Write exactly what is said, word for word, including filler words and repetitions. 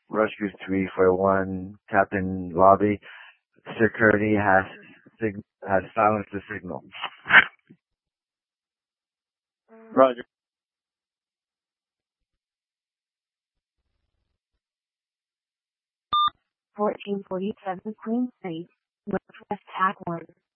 Rescue three four one, Captain Lobby. Security has sig- has silenced the signal. Roger. fourteen forty-seven Queen Street, Northwest At one.